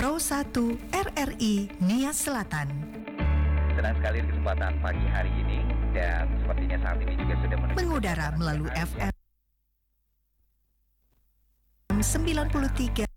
Pro 1 RRI Nias Selatan. Senang sekali di kesempatan pagi hari ini, dan sepertinya saat ini juga sudah mengudara melalui FM 93